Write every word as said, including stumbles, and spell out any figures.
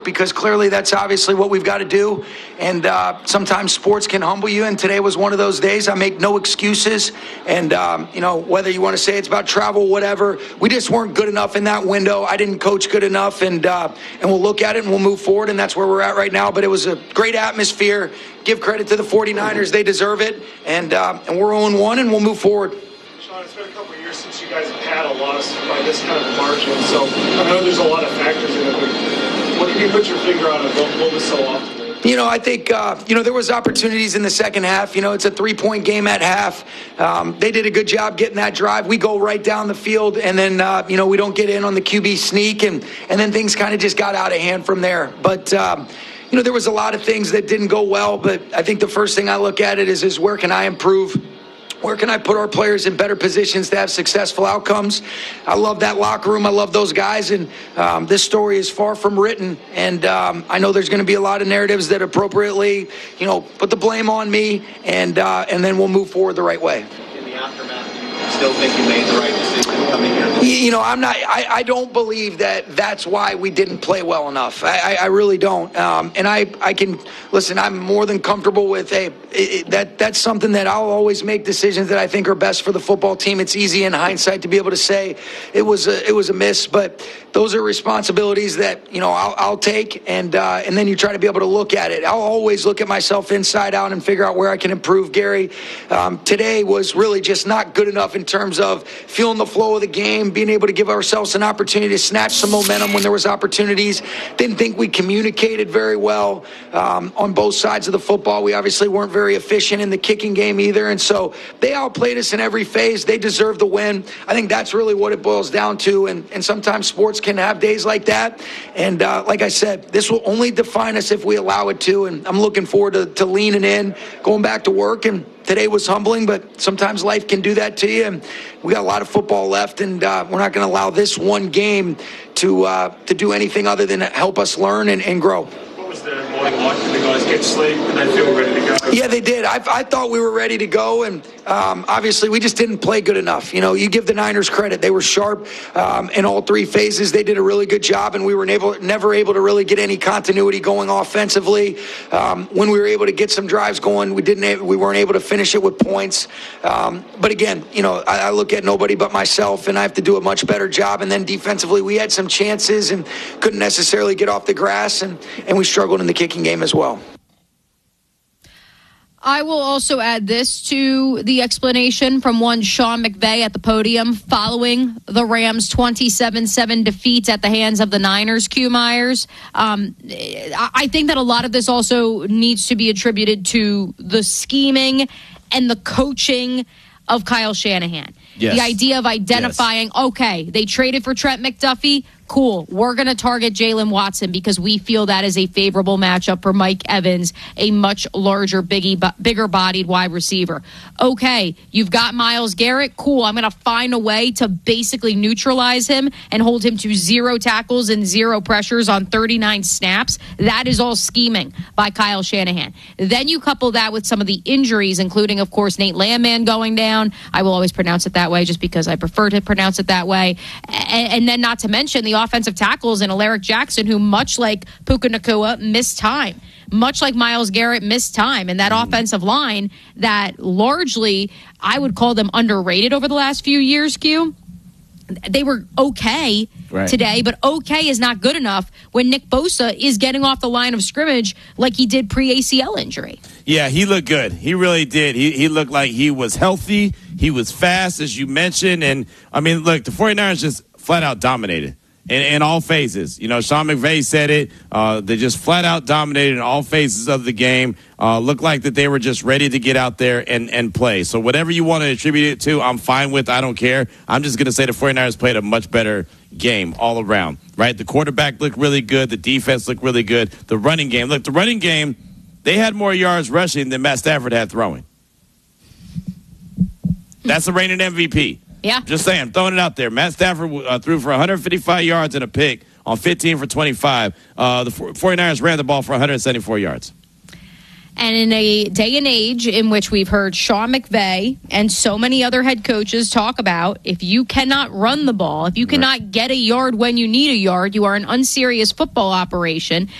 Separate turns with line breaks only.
because clearly that's obviously what we've got to do. And uh, sometimes sports can humble you, and today was one of those days. I make no excuses. And, um, you know, whether you want to say it's about travel, whatever, we just weren't good enough in that window. I didn't coach good enough, and uh, and we'll look at it and we'll move forward, and that's where we're at right now. But it was a great atmosphere. Give credit to the forty-niners. They deserve it. And, uh, and we're oh and one, and we'll move forward.
Sean, it's been a couple of years since you guys have had a loss by this kind of margin. So I know there's a lot of factors in it, but what can you put your finger on it? What was so often?
You know, I think, uh, you know, there was opportunities in the second half. You know, it's a three-point game at half. Um, they did a good job getting that drive. We go right down the field, and then, uh, you know, we don't get in on the Q B sneak, and, and then things kind of just got out of hand from there. But, um, you know, there was a lot of things that didn't go well, but I think the first thing I look at it is, is where can I improve? Where can I put our players in better positions to have successful outcomes? I love that locker room. I love those guys. And um, this story is far from written. And um, I know there's going to be a lot of narratives that appropriately, you know, put the blame on me. And uh, and then we'll move forward the right way.
In the aftermath, do you still think you made the right decision coming here?
You know, I'm not, I, I don't believe that that's why we didn't play well enough. I, I, I really don't. Um, and I, I can, listen, I'm more than comfortable with, hey, it, it, that that's something that I'll always make decisions that I think are best for the football team. It's easy in hindsight to be able to say it was a, it was a miss, but those are responsibilities that, you know, I'll, I'll take, and uh, and then you try to be able to look at it. I'll always look at myself inside out and figure out where I can improve, Gary. Um, today was really just not good enough in terms of feeling the flow of the game, being able to give ourselves an opportunity to snatch some momentum when there was opportunities. Didn't think we communicated very well um, on both sides of the football. We obviously weren't very efficient in the kicking game either, and so they outplayed us in every phase. They deserve the win. I think that's really what it boils down to, and, and sometimes sports can have days like that. And uh, like I said, this will only define us if we allow it to, and I'm looking forward to, to leaning in, going back to work. And today was humbling, but sometimes life can do that to you. And we got a lot of football left, and uh, we're not going to allow this one game to uh, to do anything other than help us learn and, and grow.
What was the morning like? Did the guys get sleep? Did they feel ready to go?
Yeah, they did. I, I thought we were ready to go, and um, obviously we just didn't play good enough. You know, you give the Niners credit. They were sharp um, in all three phases. They did a really good job, and we were able, never able to really get any continuity going offensively. Um, when we were able to get some drives going, we didn't. We weren't able to finish it with points. Um, but again, you know, I, I look at nobody but myself, and I have to do a much better job. And then defensively, we had some chances and couldn't necessarily get off the grass, and, and we struggled in the kicking game as well.
I will also add this to the explanation from one Sean McVay at the podium following the Rams' twenty-seven seven defeat at the hands of the Niners, Q Myers. Um, I think that a lot of this also needs to be attributed to the scheming and the coaching of Kyle Shanahan.
Yes.
The idea of identifying, yes. okay, they traded for Trent McDuffie. Cool. We're going to target Jalen Watson because we feel that is a favorable matchup for Mike Evans, a much larger, biggie, bigger bodied wide receiver. Okay, you've got Myles Garrett. Cool. I'm going to find a way to basically neutralize him and hold him to zero tackles and zero pressures on thirty-nine snaps. That is all scheming by Kyle Shanahan. Then you couple that with some of the injuries, including, of course, Nate Landman going down. I will always pronounce it that way just because I prefer to pronounce it that way. And, and then not to mention the offensive tackles and Alaric Jackson, who, much like Puka Nacua, missed time. Much like Myles Garrett missed time. And that mm. offensive line that largely, I would call them underrated over the last few years, Q. They were okay right. today, but okay is not good enough when Nick Bosa is getting off the line of scrimmage like he did pre-A C L injury.
Yeah, he looked good. He really did. He he looked like he was healthy. He was fast, as you mentioned. And, I mean, look, the 49ers just flat out dominated. In, in all phases. You know, Sean McVay said it. Uh, they just flat out dominated in all phases of the game. Uh, looked like that they were just ready to get out there and, and play. So whatever you want to attribute it to, I'm fine with. I don't care. I'm just going to say the 49ers played a much better game all around, right? The quarterback looked really good. The defense looked really good. The running game. Look, the running game, they had more yards rushing than Matt Stafford had throwing. That's the reigning M V P.
Yeah.
Just saying, throwing it out there. Matt Stafford uh, threw for one hundred fifty-five yards and a pick on fifteen for twenty-five. Uh, the 49ers ran the ball for one hundred seventy-four yards.
And in a day and age in which we've heard Sean McVay and so many other head coaches talk about, if you cannot run the ball, if you cannot get a yard when you need a yard, you are an unserious football operation.